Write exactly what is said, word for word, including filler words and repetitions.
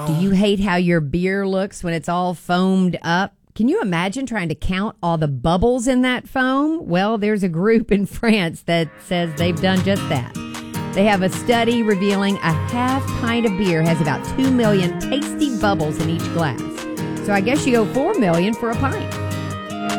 Do you hate how your beer looks when it's all foamed up? Can you imagine trying to count all the bubbles in that foam? Well, there's a group in France that says they've done just that. They have a study revealing a half pint of beer has about two million tasty bubbles in each glass. So I guess you go four million for a pint.